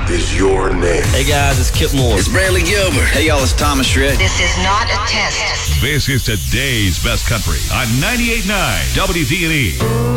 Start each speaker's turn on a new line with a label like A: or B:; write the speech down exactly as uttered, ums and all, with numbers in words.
A: is your name?
B: Hey guys, it's Kip Moore.
C: It's Bradley Gilbert. Hey y'all, it's Thomas Shred.
D: This is not a test.
E: This is today's best country on ninety-eight point nine W D and E.